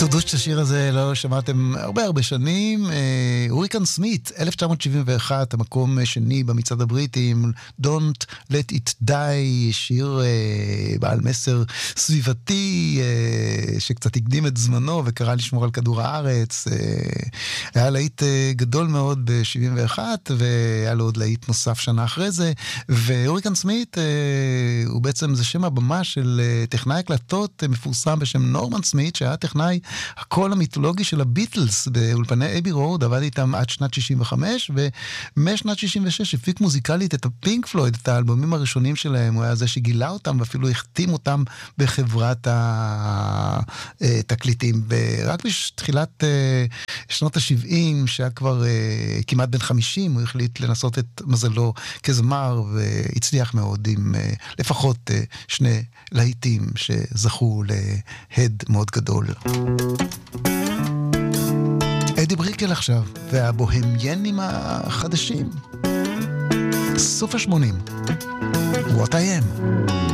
תודו שהשיר הזה לא שמעתם הרבה שנים. הוריקן סמית, 1971, המקום שני במצעד הבריטי עם Don't Let It Die, שיר בעל מסר סביבתי שקצת הקדים את זמנו וקרא לשמור על כדור הארץ. היה להיט גדול מאוד ב-71 והיה לו עוד להיט נוסף שנה אחרי זה. והוריקן סמית הוא בעצם זה שם הבמה של טכנאי הקלטות מפורסם בשם נורמן סמית, שהיה טכנאי הקול המיתולוגי של הביטלס באולפני אבי רוד, עבד איתם עד שנת 65, ומשנת 66 הפיק מוזיקלית את הפינק פלויד, את האלבומים הראשונים שלהם. הוא היה זה שגילה אותם ואפילו החתים אותם בחברת התקליטים. ורק בתחילת שנות ה-70, שהיה כבר כמעט בן 50, הוא החליט לנסות את מזלו כזמר, והצליח מאוד עם לפחות שני להיטים שזכו להד מאוד גדול. אדי בריקל עכשיו, והבוהמיינים החדשים. סוף ה-80. What I am.